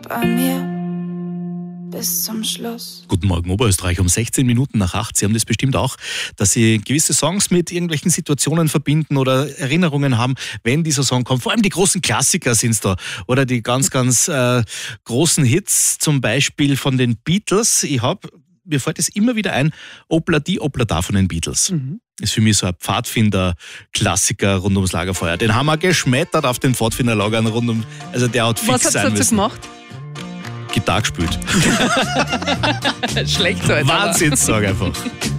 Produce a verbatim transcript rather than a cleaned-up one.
bei mir bis zum Schluss. Guten Morgen Oberösterreich, um sechzehn Minuten nach acht. Sie haben das bestimmt auch, dass Sie gewisse Songs mit irgendwelchen Situationen verbinden oder Erinnerungen haben, wenn dieser Song kommt. Vor allem die großen Klassiker sind es da. Oder die ganz, ganz äh, großen Hits, zum Beispiel von den Beatles. Ich habe, mir fällt es immer wieder ein, Opla di, Opla da von den Beatles. Mhm. Ist für mich so ein Pfadfinder-Klassiker rund ums Lagerfeuer. Den haben wir geschmettert auf den Pfadfinderlagern rund um, also der hat fix Was sein habt ihr müssen. gemacht? Gitarre gespielt. Schlecht halt. Wahnsinns, sag einfach.